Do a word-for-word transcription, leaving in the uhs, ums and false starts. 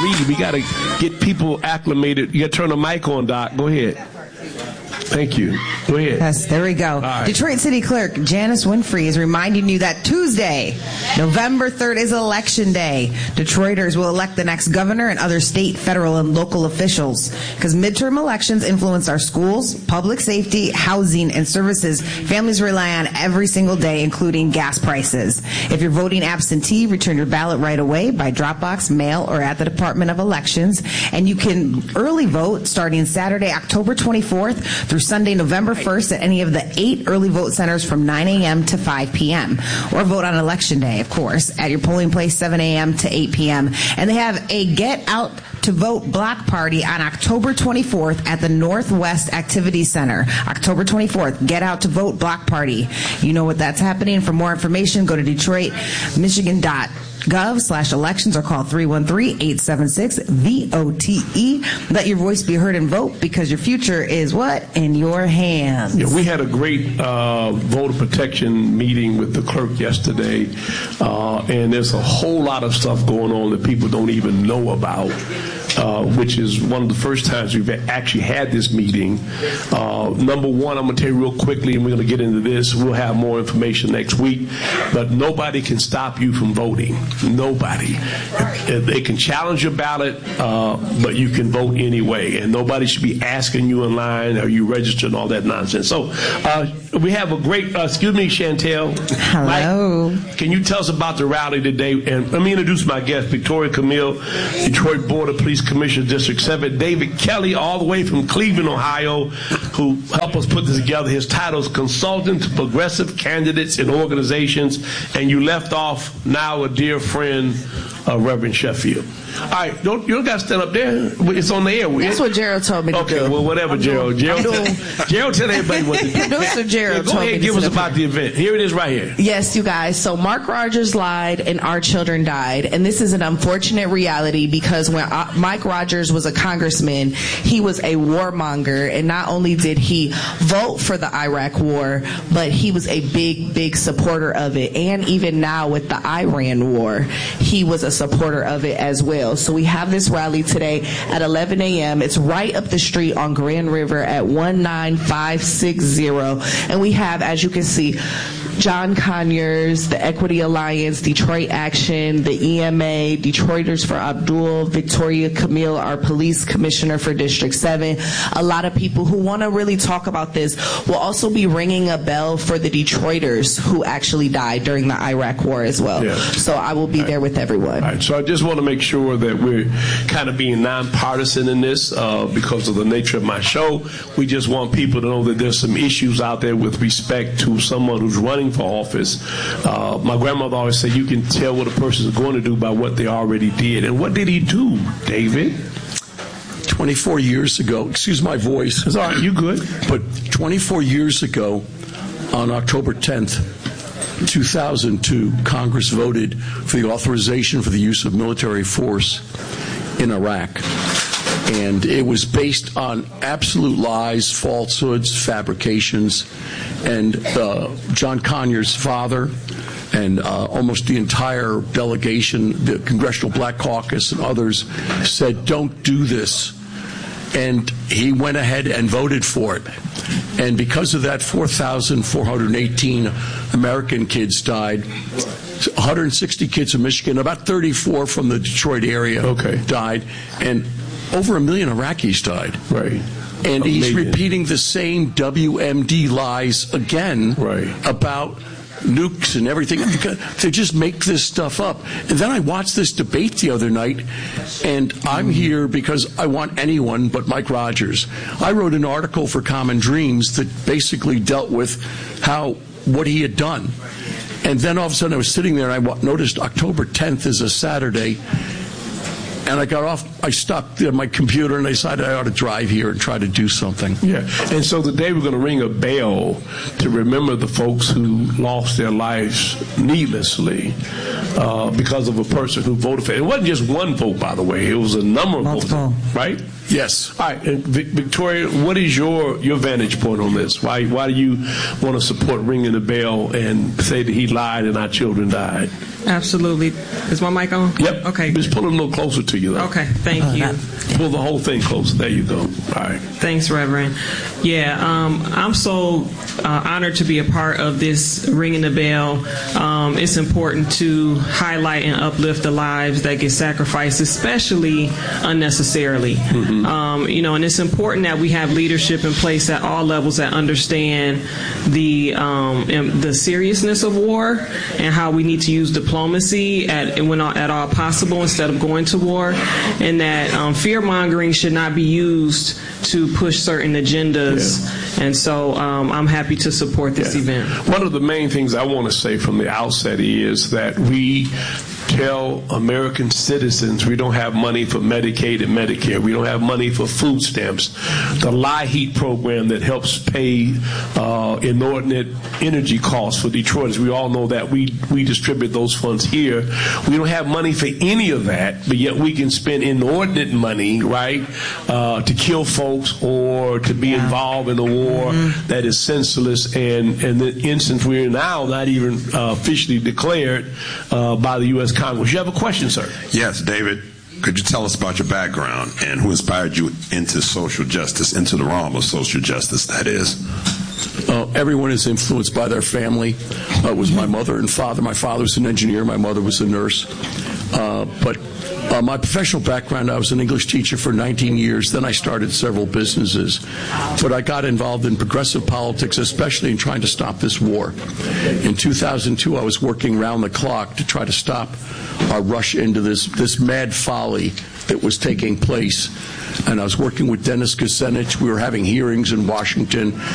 read. We got to get people acclimated. You got to turn the mic on, Doc. Go ahead. Thank you. Go ahead. Yes, there we go. Right. Detroit City Clerk Janice Winfrey is reminding you that Tuesday, November third, is Election Day. Detroiters will elect the next governor and other state, federal, and local officials. Because midterm elections influence our schools, public safety, housing, and services families rely on every single day, including gas prices. If you're voting absentee, return your ballot right away by Dropbox, mail, or at the Department of Elections. And you can early vote starting Saturday, October twenty-fourth through Sunday, November first at any of the eight early vote centers from nine a.m. to five p.m. Or vote on Election Day, of course, at your polling place seven a.m. to eight p.m. And they have a Get Out to Vote block party on October twenty-fourth at the Northwest Activity Center. October twenty-fourth, Get Out to Vote block party. You know what that's happening. For more information, go to Detroit, Michigan dot gov slash elections or call three one three, eight seven six, V O T E. Let your voice be heard and vote, because your future is what? In your hands. Yeah, we had a great uh, voter protection meeting with the clerk yesterday, uh, and there's a whole lot of stuff going on that people don't even know about. Uh, which is one of the first times we've actually had this meeting. Uh, number one, I'm going to tell you real quickly, and we're going to get into this. We'll have more information next week, but nobody can stop you from voting. Nobody. They can challenge your ballot, uh, but you can vote anyway, and nobody should be asking you in line, are you registered, and all that nonsense. So uh, we have a great, uh, excuse me, Chantel. Hello. Mike, can you tell us about the rally today? And let me introduce my guest, Victoria Camille, Detroit Board of Police Commissioner, District seven, David Kelly, all the way from Cleveland, Ohio, who helped us put this together. His title is Consultant to Progressive Candidates and Organizations, and you left off now a dear friend, uh, Reverend Sheffield. All right, don't, you don't got to stand up there. It's on the air. That's what Gerald told me to okay, do. Okay, well, whatever, I'm Gerald. Doing, Gerald, Gerald, tell everybody what to do. Producer Gerald yeah, go told ahead me and give to us about the event. Here it is right here. Yes, you guys. So Mark Rogers lied and our children died. And this is an unfortunate reality, because when Mike Rogers was a congressman, he was a warmonger. And not only did he vote for the Iraq war, but he was a big, big supporter of it. And even now with the Iran war, he was a supporter of it as well. So we have this rally today at eleven a.m. It's right up the street on Grand River at one nine five six zero. And we have, as you can see, John Conyers, the Equity Alliance, Detroit Action, the E M A, Detroiters for Abdul, Victoria Camille, our police commissioner for District seven. A lot of people who want to really talk about this. Will also be ringing a bell for the Detroiters who actually died during the Iraq war as well. Yeah. So I will be there with everyone. All right, so I just want to make sure that we're kind of being nonpartisan in this uh, because of the nature of my show. We just want people to know that there's some issues out there with respect to someone who's running for office. Uh, my grandmother always said you can tell what a person is going to do by what they already did. And what did he do, David? twenty-four years ago, excuse my voice. It's all right, you good. But twenty-four years ago, on October tenth, two thousand two, Congress voted for the authorization for the use of military force in Iraq. And it was based on absolute lies, falsehoods, fabrications. And uh, John Conyers' father and uh, almost the entire delegation, the Congressional Black Caucus and others, said, don't do this. And he went ahead and voted for it. And because of that, four thousand four hundred eighteen American kids died. one hundred sixty kids from Michigan, about thirty-four from the Detroit area okay. died. And over a million Iraqis died. Right. And Amazing. He's repeating the same W M D lies again right. about nukes and everything. They just make this stuff up. And then I watched this debate the other night, and I'm here because I want anyone but Mike Rogers. I wrote an article for Common Dreams that basically dealt with how what he had done. And then all of a sudden I was sitting there and I noticed October tenth is a Saturday. And I got off, I stopped at my computer and I decided I ought to drive here and try to do something. Yeah, and so today we're going to ring a bell to remember the folks who lost their lives needlessly uh, because of a person who voted for it. It wasn't just one vote, by the way. It was a number of Multiple. votes, right? Yes. All right, and Victoria, what is your, your vantage point on this? Why why do you want to support ringing the bell and say that he lied and our children died? Absolutely. Is my mic on? Yep. Okay. Just pull it a little closer to you, though. Okay. Thank Oh, you. that- Pull the whole thing closer. There you go. All right. Thanks, Reverend. Yeah, um, I'm so uh, honored to be a part of this Ringing the Bell. Um, it's important to highlight and uplift the lives that get sacrificed, especially unnecessarily. Mm-hmm. Um, you know, and it's important that we have leadership in place at all levels that understand the um, the seriousness of war and how we need to use diplomacy at when at all possible instead of going to war, and that um, fear mongering should not be used to push certain agendas. Yeah. And so um, I'm happy to support this yeah. event. One of the main things I want to say from the outset is that we tell American citizens we don't have money for Medicaid and Medicare. We don't have money for food stamps. The LIHEAP program that helps pay uh, inordinate energy costs for Detroiters. We all know that. We, we distribute those funds here. We don't have money for any of that, but yet we can spend inordinate money, right, uh, to kill folks or to be yeah. involved in a war mm-hmm. that is senseless. And in the instance we're in now, not even uh, officially declared uh, by the U S Congress. You have a question, sir? Yes, David. Could you tell us about your background and who inspired you into social justice, into the realm of social justice, that is? Uh, everyone is influenced by their family. Uh, it was my mother and father. My father was an engineer. My mother was a nurse. Uh, but uh, my professional background, I was an English teacher for nineteen years. Then I started several businesses. But I got involved in progressive politics, especially in trying to stop this war. In two thousand two, I was working round the clock to try to stop our rush into this, this mad folly that was taking place. And I was working with Dennis Kucinich. We were having hearings in Washington.